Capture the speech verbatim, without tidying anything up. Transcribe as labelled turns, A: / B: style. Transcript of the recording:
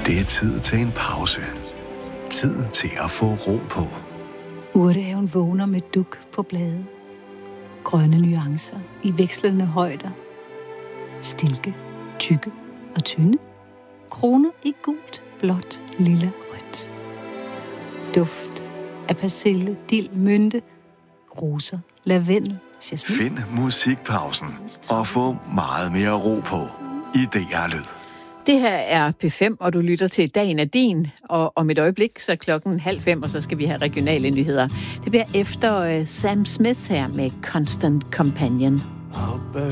A: Det er tid til en pause. Tid til at få ro på.
B: Urtehaven vågner med duk på blade. Grønne nuancer i vekslende højder. Stilke, tykke og tynde. Kroner i gult, blåt, lilla, rødt. Duft af persille, dild, mynte, roser, lavendel, jasmin.
A: Find musikpausen og få meget mere ro på i D R Lyd.
C: Det her er P fem, og du lytter til Dagen er din, og om et øjeblik, så klokken halv fem, og så skal vi have regionale nyheder. Det bliver efter uh, Sam Smith her med Constant Companion.